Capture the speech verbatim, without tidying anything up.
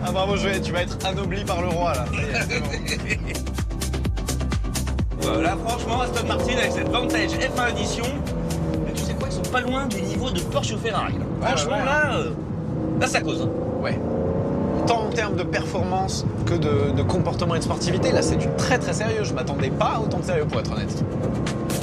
Ah bravo Joël, tu vas être anobli par le roi là. Ça y est, c'est bon. Voilà, franchement, Aston Martin avec cette Vantage F un Edition, mais tu sais quoi, ils sont pas loin du niveau de Porsche ou Ferrari. Là. Ouais, Franchement, ouais, ouais. là, euh, là, ça cause. Hein. Ouais. Tant en termes de performance que de, de comportement et de sportivité, là c'est du très très sérieux. Je m'attendais pas à autant de sérieux pour être honnête.